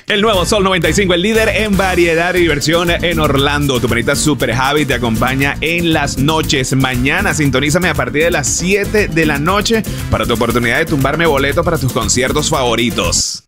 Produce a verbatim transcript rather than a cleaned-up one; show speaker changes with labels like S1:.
S1: El nuevo Sol noventa y cinco, el líder en variedad y diversión en Orlando. Tu manita Super Javi te acompaña en las noches. Mañana sintonízame a partir de las siete de la noche para tu oportunidad de tumbarme boleto para tus conciertos favoritos.